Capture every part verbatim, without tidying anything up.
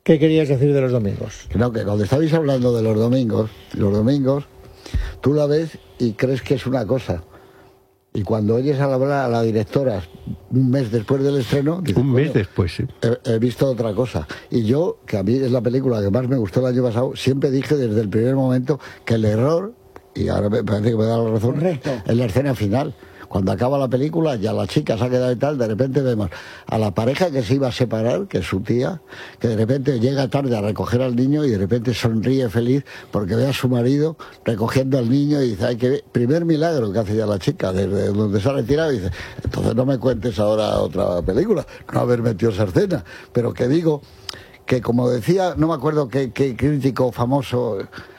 ¿Qué querías decir de los domingos? No, que cuando estabais hablando de los domingos, los domingos, tú la ves y crees que es una cosa. Y cuando oyes hablar a la directora un mes después del estreno... Dices, un mes después, sí. He, he visto otra cosa. Y yo, que a mí es la película que más me gustó el año pasado, siempre dije desde el primer momento que el error, y ahora me parece que me da la razón, Correcto. es la escena final. Cuando acaba la película, ya la chica se ha quedado y tal, de repente vemos a la pareja que se iba a separar, que es su tía, que de repente llega tarde a recoger al niño y de repente sonríe feliz porque ve a su marido recogiendo al niño y dice, hay que ver, primer milagro que hace ya la chica, desde donde se ha retirado, y dice, entonces no me cuentes ahora otra película, no haber metido esa escena, pero que digo que como decía, no me acuerdo qué, qué crítico famoso...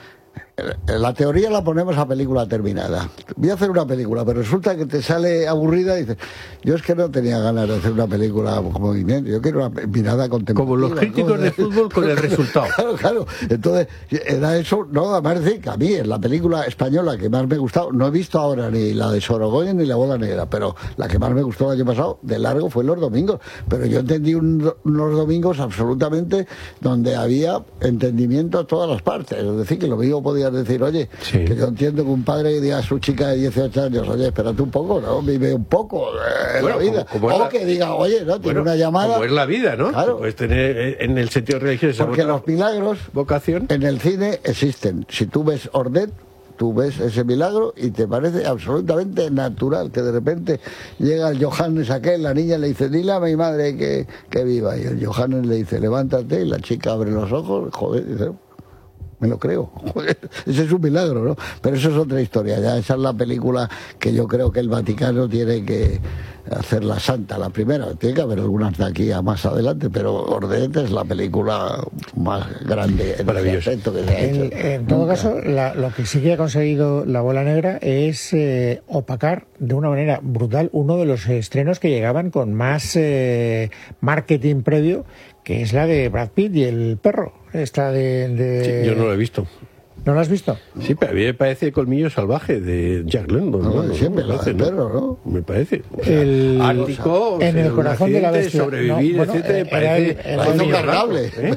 La teoría la ponemos a película terminada. Voy a hacer una película, pero resulta que te sale aburrida y dices, yo es que no tenía ganas de hacer una película como movimiento, yo quiero una mirada contemplativa. Como los críticos de fútbol con el resultado. Claro, claro. Entonces, era eso, no, además decir que a mí es la película española que más me ha gustado, no he visto ahora ni la de Sorogoyen ni La Bola Negra, pero la que más me gustó el año pasado, de largo, fue Los Domingos. Pero yo entendí un, unos domingos absolutamente donde había entendimiento a todas las partes. Es decir, que lo mismo podía decir, oye, sí, que yo entiendo que un padre diga a su chica de dieciocho años, oye, espérate un poco, ¿no? Vive un poco eh, bueno, la vida. Como, como o la... que diga, oye, ¿no? Tiene bueno, una llamada. Como es la vida, ¿no? Claro. Puedes tener en el sentido religioso. Porque los milagros vocación en el cine existen. Si tú ves Ordet, tú ves ese milagro y te parece absolutamente natural que de repente llega el Johannes aquel, la niña le dice, dile a mi madre que, que viva. Y el Johannes le dice, levántate, y la chica abre los ojos, joder, dice, me lo creo. Joder, ese es un milagro, ¿no? Pero eso es otra historia. Ya esa es la película que yo creo que el Vaticano tiene que hacer la santa, la primera. Tiene que haber algunas de aquí a más adelante, pero Ordet es la película más grande en el aspecto que se ha hecho. En, en todo Nunca. caso, la, lo que sí que ha conseguido La Bola Negra es eh, opacar de una manera brutal uno de los estrenos que llegaban con más eh, marketing previo, que es la de Brad Pitt y el perro. Esta de, de... Sí, yo no lo he visto. ¿No lo has visto? Sí, pero a mí me parece Colmillo Salvaje de Jack London. No, ¿no? siempre no, la del perro, ¿no? Me parece. O sea, el Ártico, en el corazón de la bestia. Sobrevivir, no, bueno, etcétera, eh, parece... era el, La hizo el, cargable. ¿eh?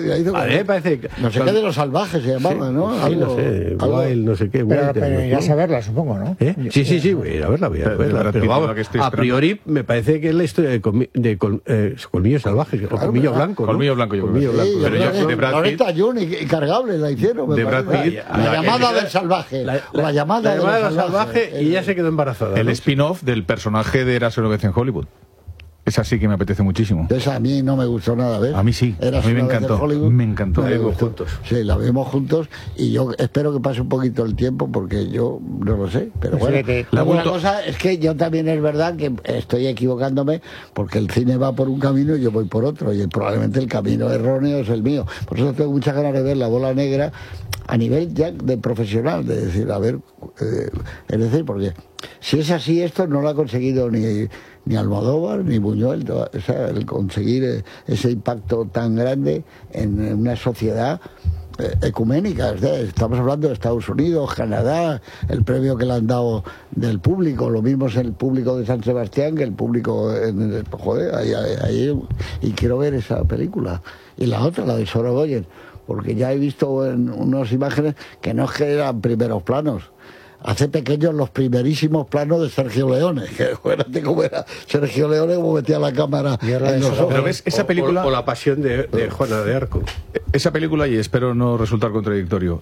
A mí me parece... No sé qué de los salvajes se llamaba, sí, ¿no? Sí, algo, no sé, algo... Wild, no sé qué. Pero, Wild, pero ¿no? ya saberla, supongo, ¿no? ¿Eh? Sí, sí, sí, voy a ir a verla, voy a Pero, verla. pero, Pero pero vamos, que estoy a esperando. priori me parece que es la historia de, colmi de col eh, Colmillo Salvaje, o Claro, Colmillo ¿verdad? Blanco, ¿no? Colmillo Blanco, yo Colmillo creo. Sí, Blanco. yo Pero creo yo- que de Brad Pitt- Loretta June y, y cargable la hicieron. me De Brad parece. Pitt, La, la- llamada la- del salvaje. La, La, llamada, la llamada del del salvaje, salvaje y ya se quedó embarazada. El ¿no? spin-off del personaje de Érase una vez en Hollywood. Esa sí que me apetece muchísimo. Esa a mí no me gustó nada, ¿ves? A mí sí, Eras a mí me una vez en encantó, Hollywood, me encantó. no La vimos gustó. juntos. Sí, la vimos juntos y yo espero que pase un poquito el tiempo porque yo no lo sé, pero Pues bueno. fíjate, La la una vuelto- cosa es que yo también es verdad que estoy equivocándome porque el cine va por un camino y yo voy por otro y probablemente el camino erróneo es el mío. Por eso tengo muchas ganas de ver La Bola Negra a nivel ya de profesional, de decir, a ver, eh, es decir, porque si es así esto no lo ha conseguido ni... ni Almodóvar, ni Buñuel, o sea, el conseguir eh, ese impacto tan grande en una sociedad eh, ecuménica. O sea, estamos hablando de Estados Unidos, Canadá, el premio que le han dado del público, lo mismo es el público de San Sebastián que el público, en, joder, ahí, ahí, ahí, y quiero ver esa película. Y la otra, la de Sorogoyen, porque ya he visto en unas imágenes que no es que eran primeros planos, hace pequeños los primerísimos planos de Sergio Leone, que acuérdate cómo era Sergio Leone, cómo metía la cámara en los ojos. Pero ves, esa O- película... O, o la pasión de, de Juana de Arco. Esa película, y espero no resultar contradictorio,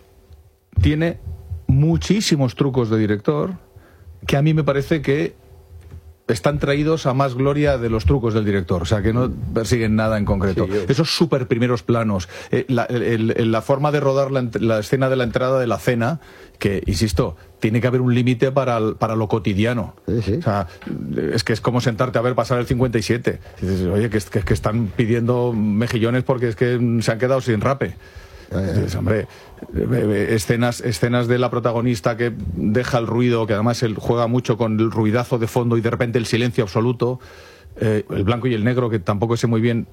tiene muchísimos trucos de director que a mí me parece que están traídos a más gloria de los trucos del director, o sea, que no persiguen nada en concreto. Sí, yo- Esos súper primeros planos, eh, la, el- el- la forma de rodar la, ent- la escena de la entrada de la cena, que, insisto, tiene que haber un límite para, el- para lo cotidiano. Sí, sí. O sea, es que es como sentarte a ver pasar el cincuenta y siete. Y dices, oye, que, es- que, que están pidiendo mejillones porque es que se han quedado sin rape. Dices, hombre, eh, eh, escenas, escenas de la protagonista que deja el ruido, que además él juega mucho con el ruidazo de fondo y de repente el silencio absoluto, eh, el blanco y el negro, que tampoco sé muy bien